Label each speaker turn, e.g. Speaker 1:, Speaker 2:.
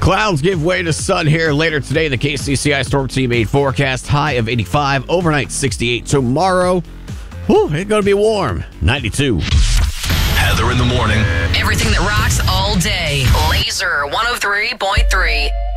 Speaker 1: Clouds give way to sun here later today. The KCCI Storm Team 8 forecast, high of 85, overnight 68. Tomorrow, it's going to be warm, 92.
Speaker 2: Heather in the morning.
Speaker 3: Everything that rocks all day. Laser 103.3.